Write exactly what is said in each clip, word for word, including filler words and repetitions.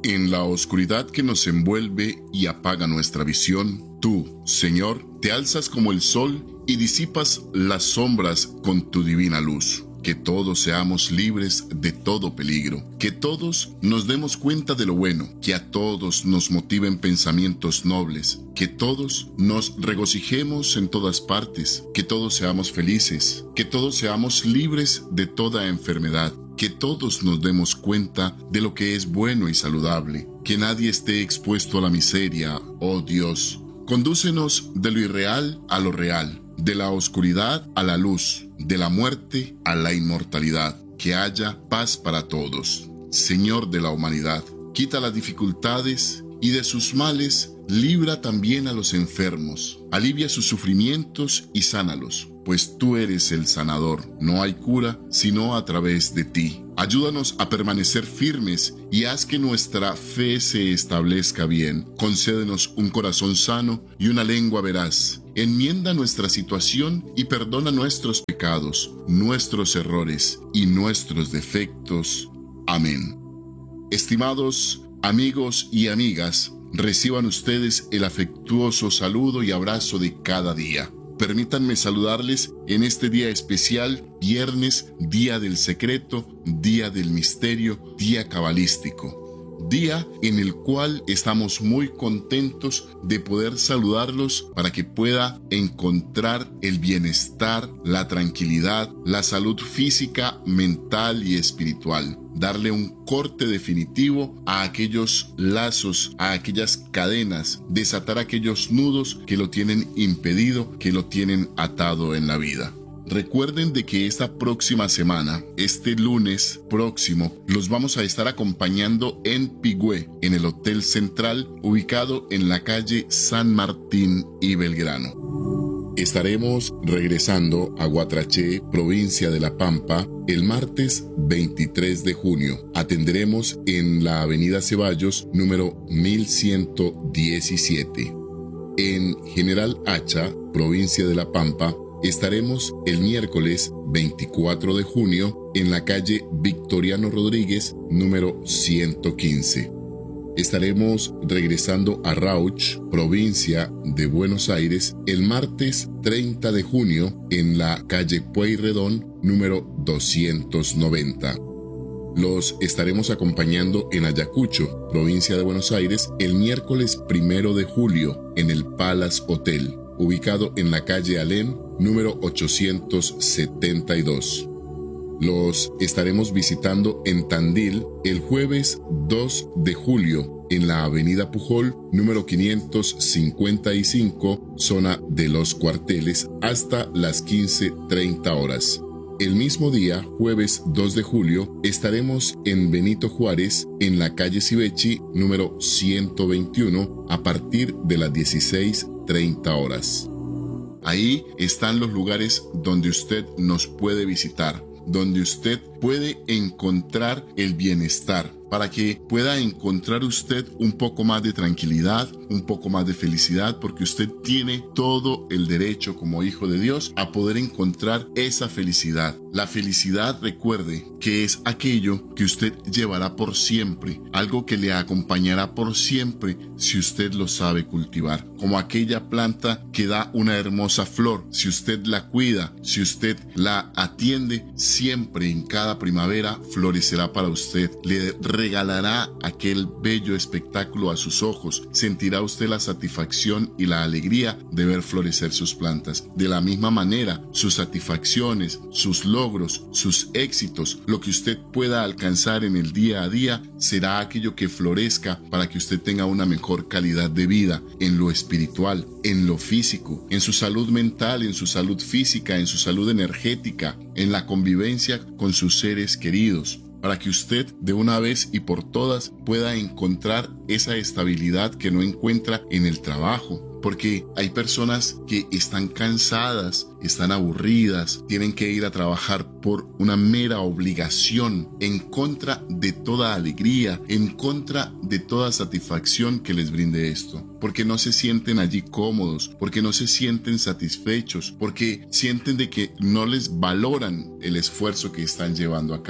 En la oscuridad que nos envuelve y apaga nuestra visión, tú, Señor, te alzas como el sol y disipas las sombras con tu divina luz. Que todos seamos libres de todo peligro, que todos nos demos cuenta de lo bueno, que a todos nos motiven pensamientos nobles, que todos nos regocijemos en todas partes, que todos seamos felices, que todos seamos libres de toda enfermedad, que todos nos demos cuenta de lo que es bueno y saludable, que nadie esté expuesto a la miseria, oh Dios. Condúcenos de lo irreal a lo real, de la oscuridad a la luz, de la muerte a la inmortalidad, que haya paz para todos. Señor de la humanidad, quita las dificultades y de sus males libra también a los enfermos, alivia sus sufrimientos y sánalos, pues tú eres el sanador. No hay cura sino a través de ti. Ayúdanos a permanecer firmes y haz que nuestra fe se establezca bien. Concédenos un corazón sano y una lengua veraz. Enmienda nuestra situación y perdona nuestros pecados, nuestros errores y nuestros defectos. Amén. Estimados amigos y amigas, reciban ustedes el afectuoso saludo y abrazo de cada día. Permítanme saludarles en este día especial, viernes, día del secreto, día del misterio, día cabalístico. Día en el cual estamos muy contentos de poder saludarlos para que pueda encontrar el bienestar, la tranquilidad, la salud física, mental y espiritual. Darle un corte definitivo a aquellos lazos, a aquellas cadenas, desatar aquellos nudos que lo tienen impedido, que lo tienen atado en la vida. Recuerden de que esta próxima semana, este lunes próximo, los vamos a estar acompañando en Pigüé, en el Hotel Central, ubicado en la calle San Martín y Belgrano. Estaremos regresando a Guatraché, provincia de La Pampa, el martes veintitrés de junio. Atenderemos en la avenida Ceballos, número mil ciento diecisiete. En General Hacha, provincia de La Pampa, estaremos el miércoles veinticuatro de junio en la calle Victoriano Rodríguez, número ciento quince. Estaremos regresando a Rauch, provincia de Buenos Aires, el martes treinta de junio en la calle Pueyrredón, número doscientos noventa. Los estaremos acompañando en Ayacucho, provincia de Buenos Aires, el miércoles primero de julio en el Palace Hotel, ubicado en la calle Alén, número ochocientos setenta y dos. Los estaremos visitando en Tandil el jueves dos de julio en la avenida Pujol, número quinientos cincuenta y cinco, zona de Los Cuarteles, hasta las quince treinta horas. El mismo día, jueves dos de julio, estaremos en Benito Juárez, en la calle Civechi, número ciento veintiuno, a partir de las dieciséis treinta horas. Ahí están los lugares donde usted nos puede visitar, donde usted puede encontrar el bienestar, para que pueda encontrar usted un poco más de tranquilidad, un poco más de felicidad, porque usted tiene todo el derecho como hijo de Dios a poder encontrar esa felicidad. La felicidad, recuerde, que es aquello que usted llevará por siempre, algo que le acompañará por siempre si usted lo sabe cultivar, como aquella planta que da una hermosa flor. Si usted la cuida, si usted la atiende, siempre en cada primavera florecerá para usted, le regalará aquel bello espectáculo a sus ojos, sentirá usted la satisfacción y la alegría de ver florecer sus plantas. De la misma manera, sus satisfacciones, sus logros, sus éxitos, lo que usted pueda alcanzar en el día a día, será aquello que florezca para que usted tenga una mejor calidad de vida en lo espiritual, en lo físico, en su salud mental, en su salud física, en su salud energética, en la convivencia con sus seres queridos, para que usted de una vez y por todas pueda encontrar esa estabilidad que no encuentra en el trabajo. Porque hay personas que están cansadas, están aburridas, tienen que ir a trabajar por una mera obligación, en contra de toda alegría, en contra de toda satisfacción que les brinde esto. Porque no se sienten allí cómodos, porque no se sienten satisfechos, porque sienten de que no les valoran el esfuerzo que están llevando a cabo.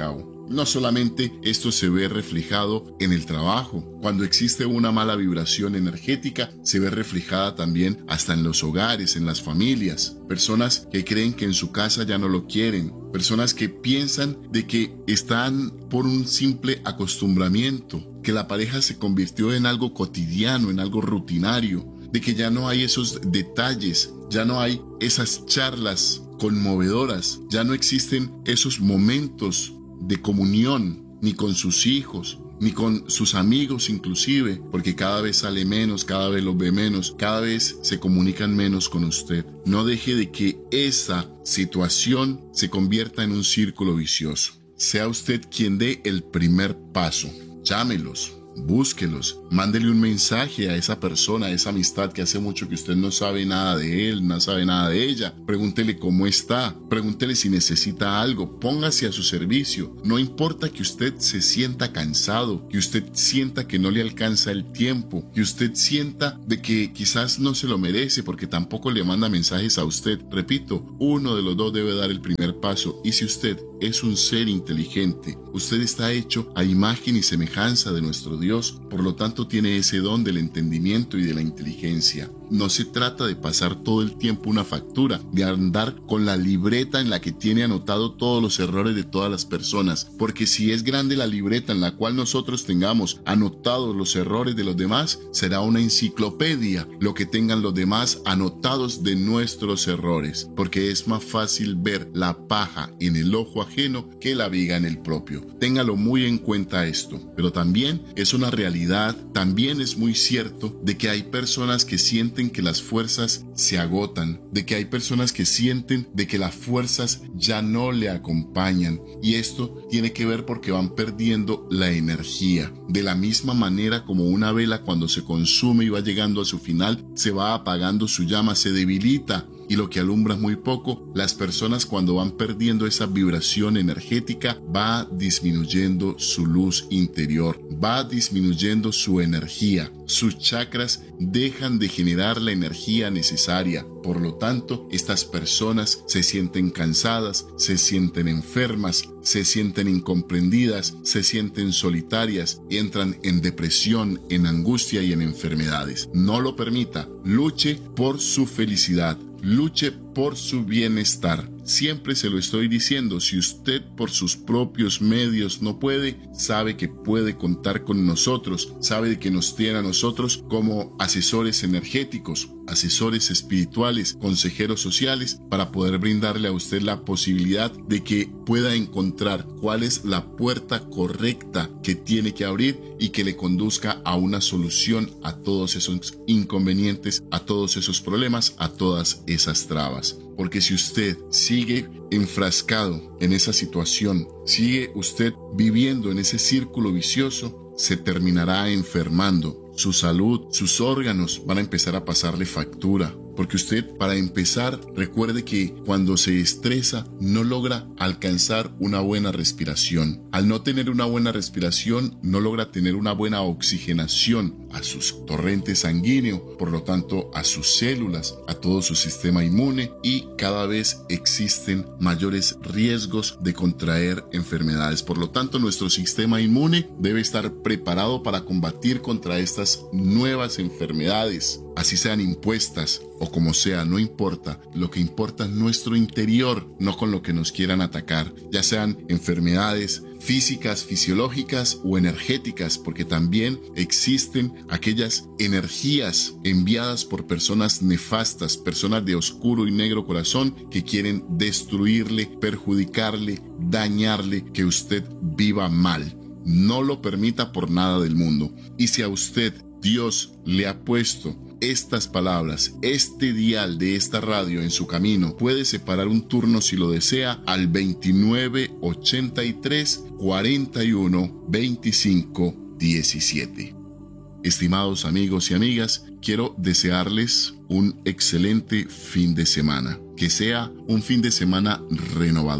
No solamente esto se ve reflejado en el trabajo. Cuando existe una mala vibración energética, se ve reflejada también hasta en los hogares, en las familias. Personas que creen que en su casa ya no lo quieren. Personas que piensan de que están por un simple acostumbramiento, que la pareja se convirtió en algo cotidiano, en algo rutinario, de que ya no hay esos detalles, ya no hay esas charlas conmovedoras, ya no existen esos momentos de comunión, ni con sus hijos, ni con sus amigos inclusive, porque cada vez sale menos, cada vez los ve menos, cada vez se comunican menos con usted. No deje de que esa situación se convierta en un círculo vicioso. Sea usted quien dé el primer paso. Llámelos, búsquelos, mándele un mensaje a esa persona, a esa amistad que hace mucho que usted no sabe nada de él, no sabe nada de ella. Pregúntele cómo está, pregúntele si necesita algo, póngase a su servicio. No importa que usted se sienta cansado, que usted sienta que no le alcanza el tiempo, que usted sienta de que quizás no se lo merece porque tampoco le manda mensajes a usted. Repito, uno de los dos debe dar el primer paso, y si usted es un ser inteligente, usted está hecho a imagen y semejanza de nuestro Dios, por lo tanto tiene ese don del entendimiento y de la inteligencia. No se trata de pasar todo el tiempo una factura, de andar con la libreta en la que tiene anotado todos los errores de todas las personas, porque si es grande la libreta en la cual nosotros tengamos anotados los errores de los demás, será una enciclopedia lo que tengan los demás anotados de nuestros errores, porque es más fácil ver la paja en el ojo ajeno que la viga en el propio. Téngalo muy en cuenta esto, pero también es una realidad, también es muy cierto de que hay personas que sienten que las fuerzas se agotan, de que hay personas que sienten de que las fuerzas ya no le acompañan, y esto tiene que ver porque van perdiendo la energía. De la misma manera como una vela cuando se consume y va llegando a su final, se va apagando su llama, se debilita, y lo que alumbra muy poco, las personas cuando van perdiendo esa vibración energética, va disminuyendo su luz interior, va disminuyendo su energía. Sus chakras dejan de generar la energía necesaria. Por lo tanto, estas personas se sienten cansadas, se sienten enfermas, se sienten incomprendidas, se sienten solitarias, entran en depresión, en angustia y en enfermedades. No lo permita, luche por su felicidad. Luche por su bienestar. Siempre se lo estoy diciendo, si usted por sus propios medios no puede, sabe que puede contar con nosotros, sabe que nos tiene a nosotros como asesores energéticos, asesores espirituales, consejeros sociales, para poder brindarle a usted la posibilidad de que pueda encontrar cuál es la puerta correcta que tiene que abrir y que le conduzca a una solución a todos esos inconvenientes, a todos esos problemas, a todas esas trabas. Porque si usted sigue enfrascado en esa situación, sigue usted viviendo en ese círculo vicioso, se terminará enfermando. Su salud, sus órganos van a empezar a pasarle factura. Porque usted, para empezar, recuerde que cuando se estresa no logra alcanzar una buena respiración. Al no tener una buena respiración, no logra tener una buena oxigenación a sus torrentes sanguíneos, por lo tanto a sus células, a todo su sistema inmune, y cada vez existen mayores riesgos de contraer enfermedades. Por lo tanto, nuestro sistema inmune debe estar preparado para combatir contra estas nuevas enfermedades, así sean impuestas o como sea, no importa. Lo que importa es nuestro interior, no con lo que nos quieran atacar, ya sean enfermedades físicas, fisiológicas o energéticas, porque también existen aquellas energías enviadas por personas nefastas, personas de oscuro y negro corazón que quieren destruirle, perjudicarle, dañarle, que usted viva mal. No lo permita por nada del mundo. Y si a usted Dios le ha puesto estas palabras, este dial de esta radio en su camino, puede separar un turno si lo desea al veintinueve ochenta y tres cuarenta y uno veinticinco diecisiete. Estimados amigos y amigas, quiero desearles un excelente fin de semana. Que sea un fin de semana renovador,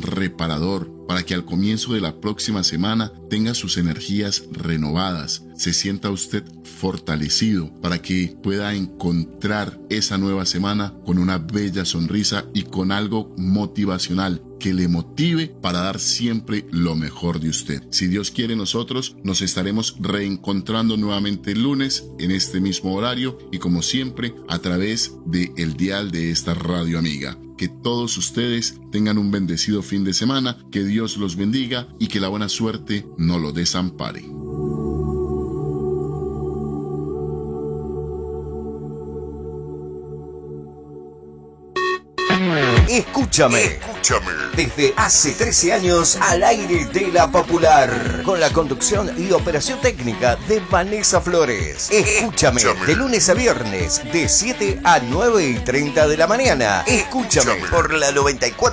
reparador, para que al comienzo de la próxima semana tenga sus energías renovadas, se sienta usted fortalecido, para que pueda encontrar esa nueva semana con una bella sonrisa y con algo motivacional que le motive para dar siempre lo mejor de usted. Si Dios quiere, nosotros nos estaremos reencontrando nuevamente el lunes en este mismo horario y como siempre a través del dial de esta radio amiga. Que todos ustedes tengan un bendecido fin de semana, que Dios los bendiga y que la buena suerte no lo desampare. Escúchame. Escúchame. Desde hace trece años al aire de La Popular. Con la conducción y operación técnica de Vanessa Flores. Escúchame. Escúchame. De lunes a viernes, de siete a nueve y treinta de la mañana. Escúchame. Escúchame. Por la noventa y cuatro.